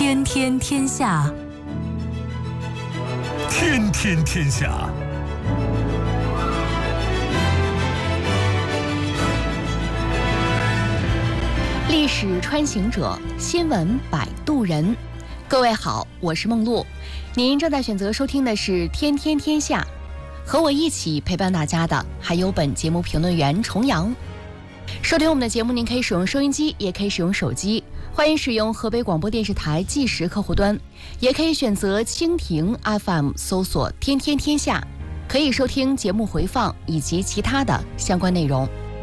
天天天下， 天天天下。 历史穿行者，新闻摆渡人。各位好，我是梦露，您正在选择收听的是《天天天下》，和我一起陪伴大家的还有本节目评论员重阳。收听我们的节目，您可以使用收音机，也可以使用手机，欢迎使用河北广播电视台即时客户端，也可以选择蜻蜓 FM 搜索“天天天下”，可以收听节目回放以及其他的相关内容。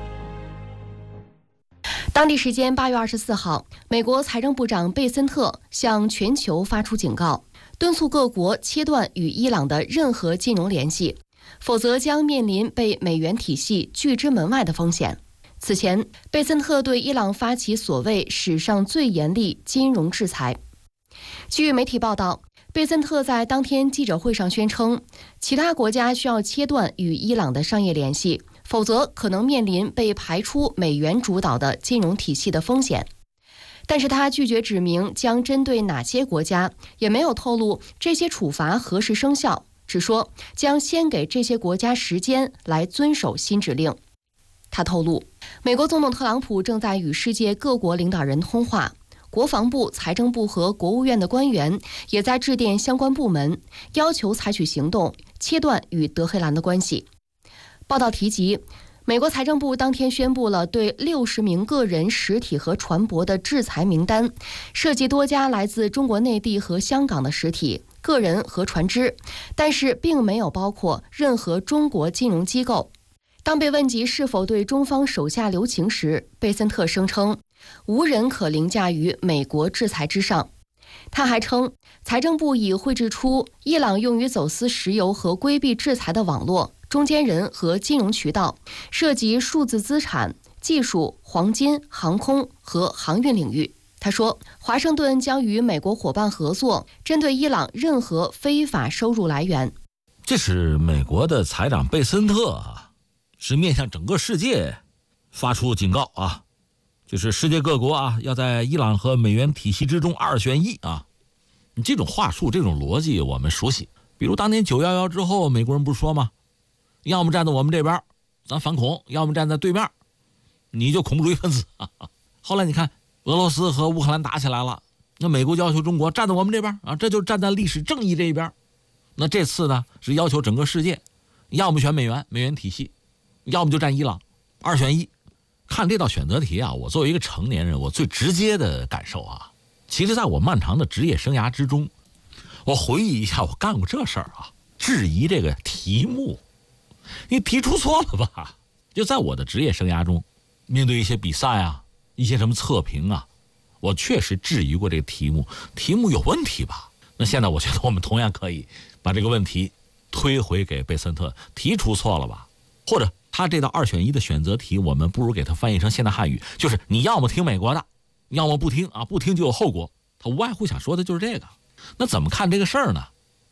当地时间8月24号，美国财政部长贝森特向全球发出警告，敦促各国切断与伊朗的任何金融联系，否则将面临被美元体系拒之门外的风险。此前，贝森特对伊朗发起所谓史上最严厉金融制裁。据媒体报道，贝森特在当天记者会上宣称，其他国家需要切断与伊朗的商业联系，否则可能面临被排出美元主导的金融体系的风险。但是他拒绝指明将针对哪些国家，也没有透露这些处罚何时生效，只说将先给这些国家时间来遵守新指令。他透露，美国总统特朗普正在与世界各国领导人通话，国防部、财政部和国务院的官员也在致电相关部门，要求采取行动，切断与德黑兰的关系。报道提及，美国财政部当天宣布了对60名个人、实体和船舶的制裁名单，涉及多家来自中国内地和香港的实体、个人和船只，但是并没有包括任何中国金融机构。当被问及是否对中方手下留情时，贝森特声称，无人可凌驾于美国制裁之上。他还称，财政部已绘制出伊朗用于走私石油和规避制裁的网络、中间人和金融渠道，涉及数字资产、技术、黄金、航空和航运领域。他说，华盛顿将与美国伙伴合作，针对伊朗任何非法收入来源。 这是美国的财长贝森特啊，是面向整个世界发出警告啊，就是世界各国啊，要在伊朗和美元体系之中二选一啊。这种话术，这种逻辑我们熟悉。比如当年911之后，美国人不是说吗？要么站在我们这边，咱反恐；要么站在对面，你就恐怖主义分子。后来你看，俄罗斯和乌克兰打起来了，那美国要求中国站在我们这边啊，这就是站在历史正义这一边。那这次呢，是要求整个世界，要么选美元体系，要么就站伊朗，二选一。看这道选择题啊，我作为一个成年人，我最直接的感受啊，其实在我漫长的职业生涯之中，我回忆一下，我干过这事儿啊，质疑这个题目。你提出错了吧？就在我的职业生涯中，面对一些比赛啊，一些什么测评啊，我确实质疑过这个题目有问题吧？那现在我觉得我们同样可以把这个问题推回给贝森特，提出错了吧？或者他这道二选一的选择题，我们不如给他翻译成现代汉语，就是你要么听美国的，要么不听啊，不听就有后果。他无外乎想说的就是这个。那怎么看这个事儿呢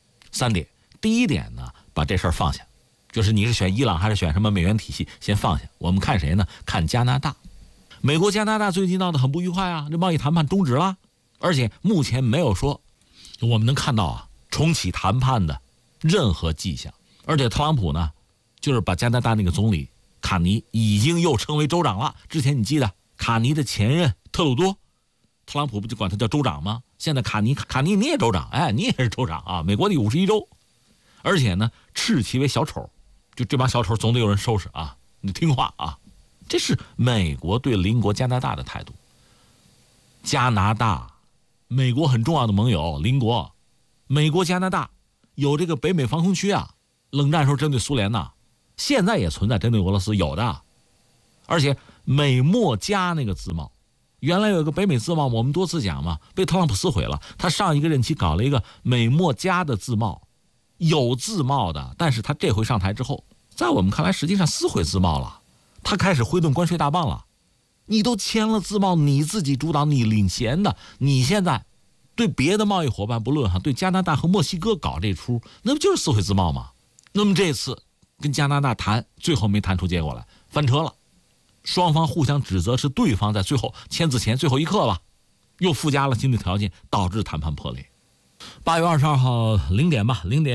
？3点。第一点呢，把这事儿放下。就是你是选伊朗还是选什么美元体系，先放下。我们看谁呢？看加拿大。美国加拿大最近闹得很不愉快啊，这贸易谈判终止了，而且目前没有说我们能看到啊重启谈判的任何迹象。而且特朗普呢，就是把加拿大那个总理卡尼已经又称为州长了。之前你记得卡尼的前任特鲁多，特朗普不就管他叫州长吗？现在卡尼你也州长，哎，你也是州长啊，美国的51州。而且呢，斥其为小丑。就这帮小丑总得有人收拾啊！你听话啊！这是美国对邻国加拿大的态度。加拿大，美国很重要的盟友邻国，美国加拿大有这个北美防空区啊，冷战时候针对苏联呐，现在也存在针对俄罗斯有的。而且美墨加那个自贸，原来有一个北美自贸，我们多次讲嘛，被特朗普撕毁了。他上一个任期搞了一个美墨加的自贸。有自贸的，但是他这回上台之后，在我们看来实际上撕毁自贸了，他开始挥动关税大棒了。你都签了自贸，你自己主导，你领衔的，你现在对别的贸易伙伴不论哈，对加拿大和墨西哥搞这出，那不就是撕毁自贸吗？那么这次跟加拿大谈，最后没谈出结果来，翻车了。双方互相指责是对方在最后签字前最后一刻吧， 又附加了新的条件，导致谈判破裂。8月22号0点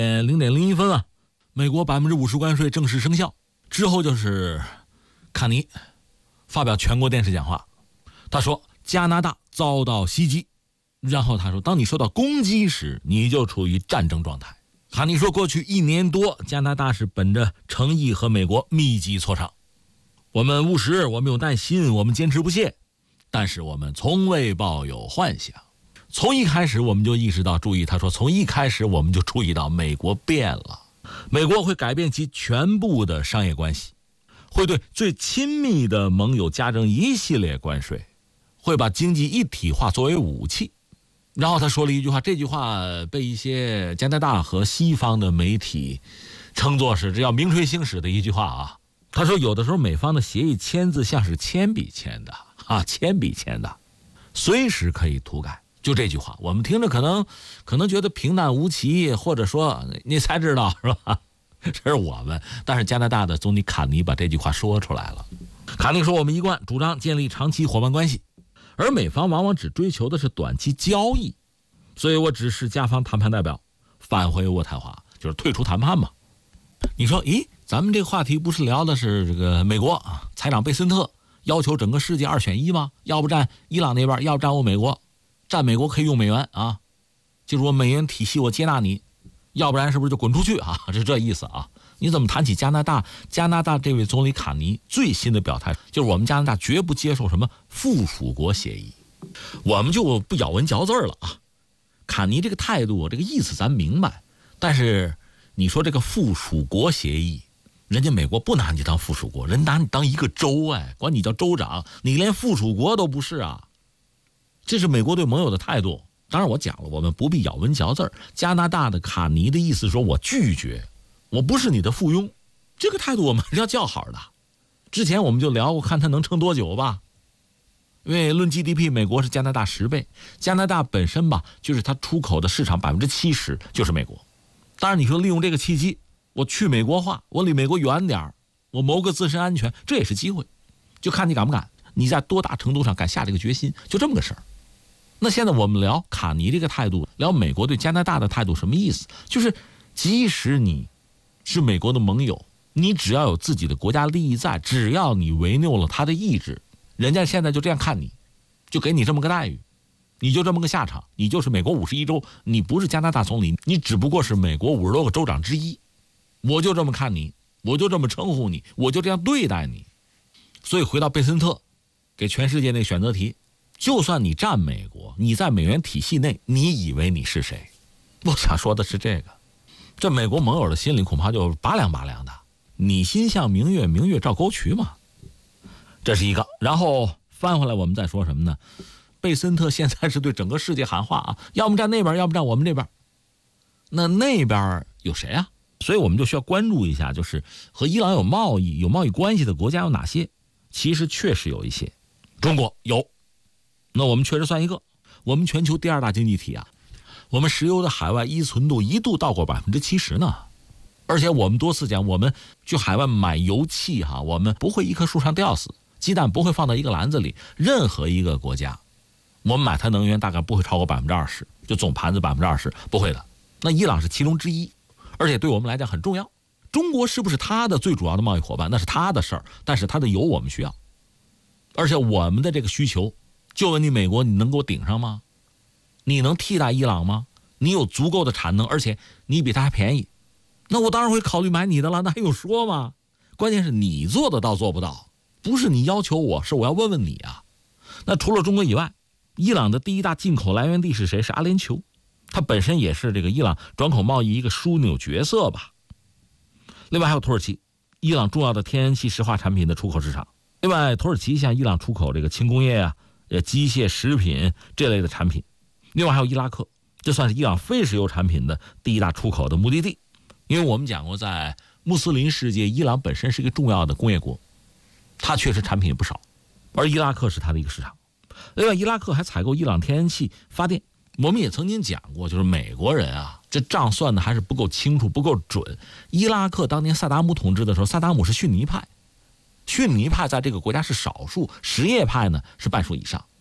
01分啊，美国50%关税正式生效之后，就是卡尼发表全国电视讲话，他说加拿大遭到袭击，然后他说当你受到攻击时，你就处于战争状态。卡尼说过去1年多，加拿大是本着诚意和美国密集磋商，我们务实，我们有耐心，我们坚持不懈，但是我们从未抱有幻想。从一开始我们就意识到，注意他说从一开始我们就注意到美国变了，美国会改变其全部的商业关系，会对最亲密的盟友加征一系列关税，会把经济一体化作为武器。然后他说了一句话，这句话被一些加拿大和西方的媒体称作是这叫名垂青史的一句话啊。他说有的时候美方的协议签字像是铅笔签的啊，铅笔签的，随时可以涂改。就这句话，我们听着可能觉得平淡无奇，或者说你才知道是吧？这是我们，但是加拿大的总理卡尼把这句话说出来了。卡尼说我们一贯主张建立长期伙伴关系，而美方往往只追求的是短期交易，所以我指示加方谈判代表返回渥太华，就是退出谈判嘛。你说咦，咱们这个话题不是聊的是这个美国啊，财长贝森特要求整个世界2选1吗？要不占伊朗那边，要不占我美国，占美国可以用美元啊，就是我美元体系我接纳你，要不然是不是就滚出去啊？是这意思啊。你怎么谈起加拿大？加拿大这位总理卡尼最新的表态就是我们加拿大绝不接受什么附属国协议，我们就不咬文嚼字了啊。卡尼这个态度这个意思咱明白，但是你说这个附属国协议，人家美国不拿你当附属国，人拿你当一个州，管你叫州长，你连附属国都不是啊。这是美国对盟友的态度。当然我讲了，我们不必咬文嚼字。加拿大的卡尼的意思说我拒绝，我不是你的附庸，这个态度我们是要叫好的。之前我们就聊过，看他能撑多久吧。因为论 GDP 美国是加拿大10倍，加拿大本身吧就是它出口的市场70%就是美国。当然你说利用这个契机我去美国化，我离美国远点，我谋个自身安全，这也是机会，就看你敢不敢，你在多大程度上敢下这个决心，就这么个事儿。那现在我们聊卡尼这个态度，聊美国对加拿大的态度，什么意思？就是即使你是美国的盟友，你只要有自己的国家利益在，只要你违拗了他的意志，人家现在就这样看你，就给你这么个待遇，你就这么个下场，你就是美国51州，你不是加拿大总理，你只不过是美国50多个州长之一，我就这么看你，我就这么称呼你，我就这样对待你。所以回到贝森特给全世界那个选择题，就算你占美国，你在美元体系内，你以为你是谁？我想说的是这个，这美国盟友的心里恐怕就拔凉拔凉的。你心向明月，明月照沟渠嘛，这是一个。然后翻回来我们再说什么呢？贝森特现在是对整个世界喊话啊，要么站那边，要么站我们这边。那边有谁啊？所以我们就需要关注一下，就是和伊朗有贸易关系的国家有哪些？其实确实有一些，中国有，那我们确实算一个。我们全球第2大经济体啊，我们石油的海外依存度一度到过70%呢。而且我们多次讲，我们去海外买油气我们不会一棵树上吊死，鸡蛋不会放到一个篮子里。任何一个国家，我们买它能源大概不会超过20%，就总盘子20%，不会的。那伊朗是其中之一，而且对我们来讲很重要。中国是不是他的最主要的贸易伙伴，那是他的事儿，但是他的油我们需要，而且我们的这个需求，就问你美国，你能给我顶上吗？你能替代伊朗吗？你有足够的产能，而且你比他还便宜，那我当然会考虑买你的了，那还用说吗？关键是你做得到做不到，不是你要求我，是我要问问你啊。那除了中国以外，伊朗的第1大进口来源地是谁？是阿联酋，它本身也是这个伊朗转口贸易一个枢纽角色吧。另外还有土耳其，伊朗重要的天然气石化产品的出口市场。另外土耳其向伊朗出口这个轻工业机械食品这类的产品。另外还有伊拉克，这算是伊朗非石油产品的第1大出口的目的地。因为我们讲过，在穆斯林世界，伊朗本身是一个重要的工业国，它确实产品也不少，而伊拉克是它的一个市场。另外伊拉克还采购伊朗天然气发电。我们也曾经讲过，就是美国人这账算的还是不够清楚，不够准。伊拉克当年萨达姆统治的时候，萨达姆是逊尼派，逊尼派在这个国家是少数，什叶派呢是半数以上，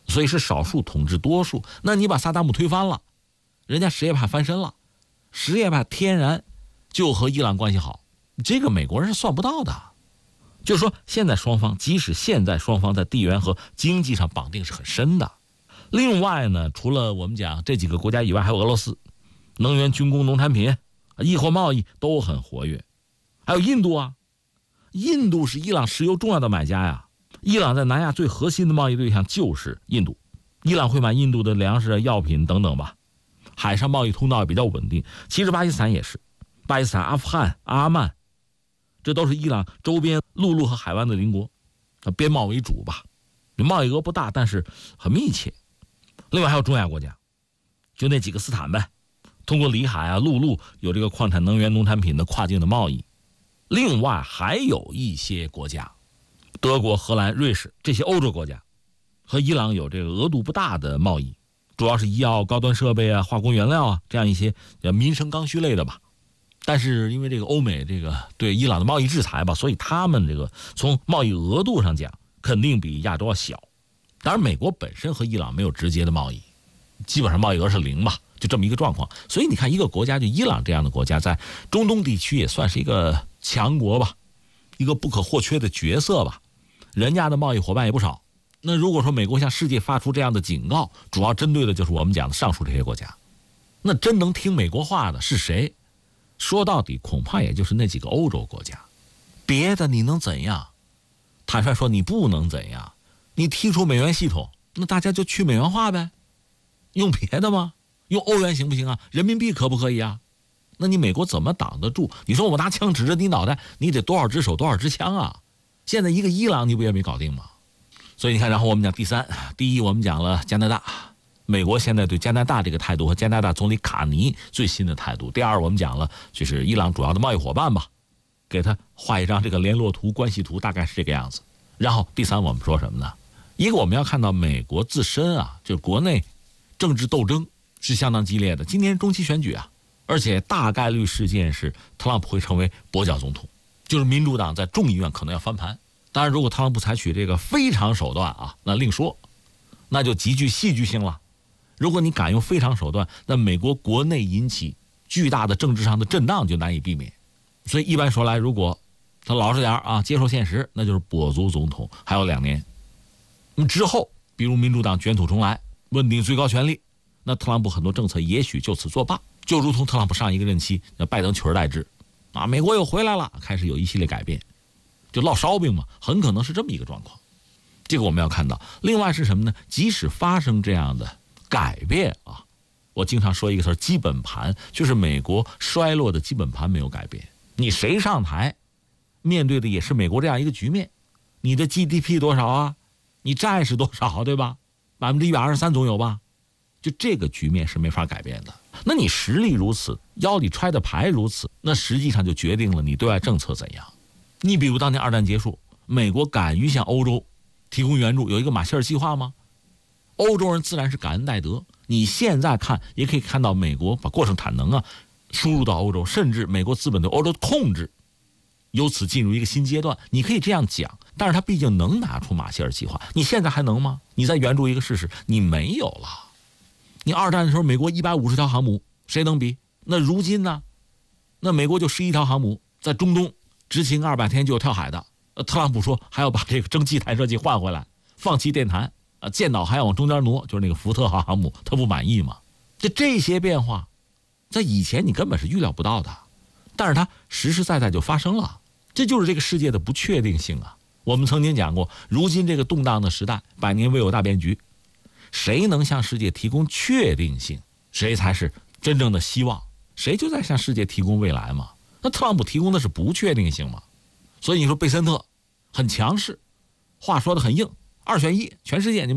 所以是少数统治多数。那你把萨达姆推翻了，人家什叶派翻身了，什叶派天然就和伊朗关系好，这个美国人是算不到的。就是说现在双方，即使现在双方在地缘和经济上绑定是很深的。另外呢，除了我们讲这几个国家以外，还有俄罗斯，能源、军工、农产品、易货贸易都很活跃。还有印度啊，印度是伊朗石油重要的买家呀。伊朗在南亚最核心的贸易对象就是印度，伊朗会买印度的粮食、药品等等吧。海上贸易通道也比较稳定。其实巴基斯坦也是，巴基斯坦、阿富汗、阿曼，这都是伊朗周边陆路和海湾的邻国，边贸为主吧，贸易额不大，但是很密切。另外还有中亚国家，就那几个斯坦呗，通过里海啊、陆路有这个矿产、能源、农产品的跨境的贸易。另外还有一些国家，德国、荷兰、瑞士这些欧洲国家和伊朗有这个额度不大的贸易，主要是医药、高端设备啊、化工原料啊，这样一些民生刚需类的吧。但是因为这个欧美这个对伊朗的贸易制裁吧，所以他们这个从贸易额度上讲肯定比亚洲要小。当然美国本身和伊朗没有直接的贸易，基本上贸易额是0嘛，就这么一个状况。所以你看一个国家，就伊朗这样的国家，在中东地区也算是一个强国吧，一个不可或缺的角色吧，人家的贸易伙伴也不少。那如果说美国向世界发出这样的警告，主要针对的就是我们讲的上述这些国家，那真能听美国话的是谁？说到底恐怕也就是那几个欧洲国家，别的你能怎样？坦率说你不能怎样，你提出美元系统，那大家就去美元化呗，用别的吗？用欧元行不行啊？人民币可不可以啊？那你美国怎么挡得住？你说我拿枪指着你脑袋，你得多少只手多少支枪啊？现在一个伊朗你不也没搞定吗？所以你看，然后我们讲第一我们讲了加拿大，美国现在对加拿大这个态度和加拿大总理卡尼最新的态度。第二我们讲了就是伊朗主要的贸易伙伴吧，给他画一张这个联络图、关系图，大概是这个样子。然后第三我们说什么呢？一个我们要看到美国自身啊，就是国内政治斗争是相当激烈的。今年中期选举啊，而且大概率事件是特朗普会成为跛脚总统，就是民主党在众议院可能要翻盘。当然如果特朗普采取这个非常手段啊，那另说，那就极具戏剧性了。如果你敢用非常手段，那美国国内引起巨大的政治上的震荡就难以避免。所以一般说来，如果他老实点啊，接受现实，那就是跛足总统，还有2年。那么之后比如民主党卷土重来，稳定最高权力，那特朗普很多政策也许就此作罢，就如同特朗普上一个任期拜登取而代之啊，美国又回来了，开始有一系列改变，就烙烧饼嘛，很可能是这么一个状况。这个我们要看到。另外是什么呢？即使发生这样的改变啊，我经常说一个词，基本盘，就是美国衰落的基本盘没有改变。你谁上台，面对的也是美国这样一个局面。你的 GDP 多少啊？你债是多少，对吧？123%总有吧？就这个局面是没法改变的。那你实力如此，腰里揣的牌如此，那实际上就决定了你对外政策怎样。你比如当年2战结束，美国敢于向欧洲提供援助，有一个马歇尔计划吗？欧洲人自然是感恩戴德。你现在看也可以看到美国把过剩产能啊输入到欧洲，甚至美国资本对欧洲的控制由此进入一个新阶段。你可以这样讲，但是他毕竟能拿出马歇尔计划，你现在还能吗？你再援助一个试试，你没有了。你2战的时候美国150条航母，谁能比？那如今呢？那美国就11条航母在中东执勤200天就有跳海的。特朗普说还要把这个蒸汽弹射器换回来，放弃电弹，舰岛还要往中间挪，就是那个福特号航母，他不满意嘛？这些变化在以前你根本是预料不到的，但是它实实在在就发生了。这就是这个世界的不确定性啊。我们曾经讲过，如今这个动荡的时代，100年未有大变局，谁能向世界提供确定性，谁才是真正的希望，谁就在向世界提供未来嘛。那特朗普提供的是不确定性嘛。所以你说贝森特很强势，话说得很硬，2选1，全世界你